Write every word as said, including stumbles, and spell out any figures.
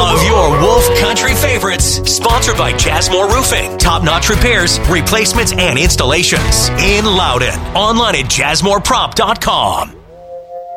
of your Wolf Country favorites. Sponsored by Jasmore Roofing. Top-notch repairs, replacements, and installations. In Loudon. Online at jasmore prop dot com.